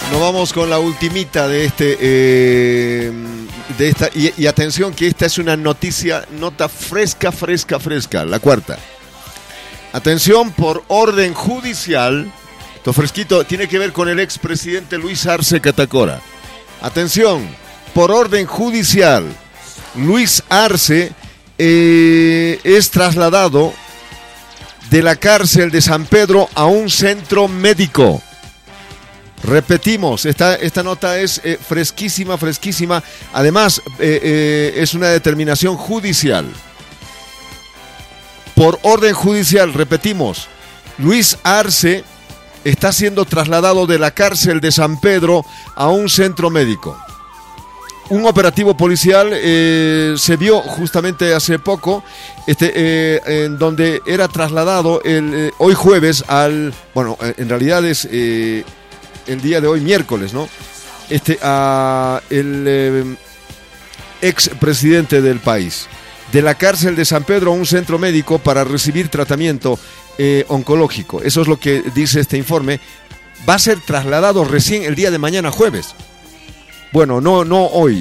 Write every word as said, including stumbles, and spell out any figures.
Nos vamos con la ultimita de este eh, de esta y, y atención que esta es una noticia, nota fresca, fresca, fresca, la cuarta. Atención, por orden judicial, esto fresquito, tiene que ver con el expresidente Luis Arce Catacora. Atención, por orden judicial, Luis Arce eh, es trasladado de la cárcel de San Pedro a un centro médico. Repetimos, esta, esta nota es eh, fresquísima, fresquísima. Además, eh, eh, es una determinación judicial. Por orden judicial, repetimos, Luis Arce está siendo trasladado de la cárcel de San Pedro a un centro médico. Un operativo policial eh, se vio justamente hace poco, este, eh, en donde era trasladado el, eh, hoy jueves al, bueno, en realidad es eh, el día de hoy miércoles, ¿no? Este, a el eh, ex presidente del país, de la cárcel de San Pedro a un centro médico para recibir tratamiento eh, oncológico. Eso es lo que dice este informe. Va a ser trasladado recién el día de mañana jueves. Bueno, no, no hoy,